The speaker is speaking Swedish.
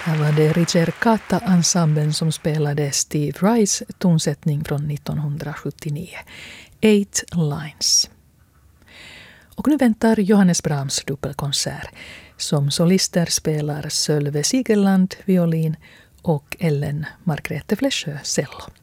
Här var det Ricercata-ensemblen som spelade Steve Reichs tonsättning från 1979. 8 Lines. Och nu väntar Johannes Brahms dubbelkonsert. Som solister spelar Sölve Sigerland violin och Ellen Margrethe Flesjö cello.